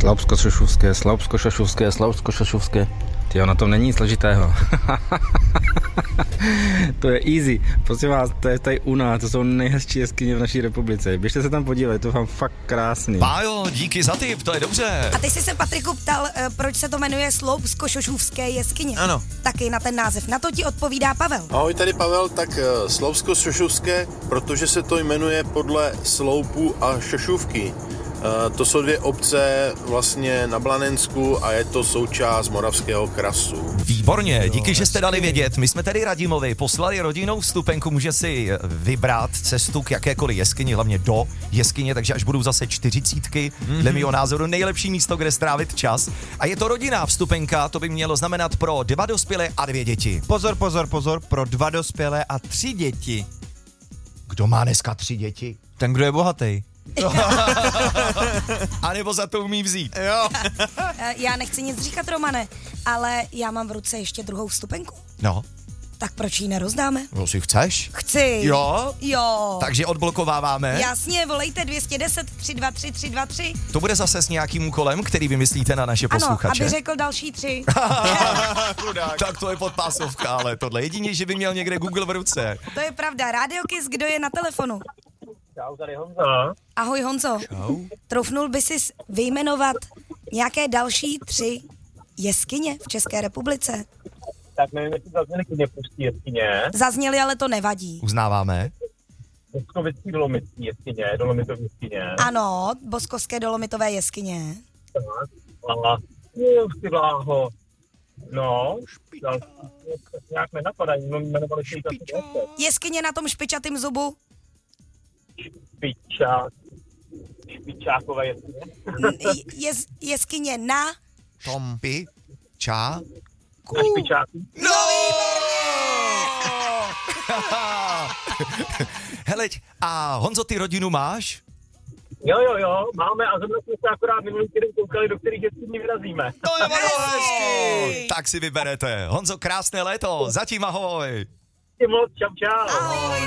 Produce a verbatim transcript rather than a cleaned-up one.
Slabsko-šašovské, slabsko-šašovské, slabsko-šašovské. Tyjo, na tom není nic složitého. To je easy. Prosím vás, to je tady u nás, to jsou nejhezčí jeskyně v naší republice. Běžte se tam podívat, to je vám fakt krásný. Pájo, díky za tip, to je dobře. A ty jsi se, Patriku, ptal, proč se to jmenuje Sloupsko-šošovské jeskyně. Ano. Taky na ten název. Na to ti odpovídá Pavel. Ahoj, tady Pavel, tak Sloupsko-šošovské, protože se to jmenuje podle sloupu a šošůvky. To jsou dvě obce vlastně na Blanensku a je to součást Moravského krasu. Výborně, díky, že jste dali vědět. My jsme tady Radimovi poslali rodinnou vstupenku, může si vybrat cestu k jakékoliv jeskyni, hlavně do jeskyně, takže až budou zase čtyřicítky, mm-hmm. dle mého názoru nejlepší místo, kde strávit čas. A je to rodinná vstupenka, to by mělo znamenat pro dva dospělé a dvě děti. Pozor, pozor, pozor, pro dva dospělé a tři děti. Kdo má dneska tři děti? Ten, kdo je bohatý. A nebo za to umí vzít. Jo. Já nechci nic říkat, Romane, ale já mám v ruce ještě druhou vstupenku. No. Tak proč ji nerozdáme? No si chceš? Chci. Jo? Jo. Takže odblokováváme. Jasně, volejte dvě jedna deset, tři dva tři, tři dva tři. To bude zase s nějakým úkolem, který vymyslíte na naše posluchače. Ano, aby řekl další tři. Tak to je podpásovka, ale tohle jedině, že by měl někde Google v ruce. To je pravda. Radio Kiss, kdo je na telefonu? Čau, tady Honza. Ahoj, Honzo. Čau. Troufnul by si vyjmenovat nějaké další tři jeskyně v České republice? Tak nevím, jestli zazněly klidně pustí jeskyně. Zazněly, ale to nevadí. Uznáváme. Boskovický dolomitský jeskyně, dolomitový jeskyně. Ano, Boskovské dolomitové jeskyně. A ty bláho. No, další nějak nenapadají, no jmenovali se jí Jeskyně na tom špičatým zubu? Špičák. Špičákové jeskyně. Jes, jeskyně na... Tom Pi, Čá. Na špičáku. No! Hele, a Honzo, ty rodinu máš? Jo, jo, jo, máme a zrovna jsme se akorát minulý týden koukali, do kterých jeskyní vyrazíme. To je hezky! Tak si vyberete. Honzo, krásné léto, zatím ahoj. Ty moc, čau, čau. Ahoj.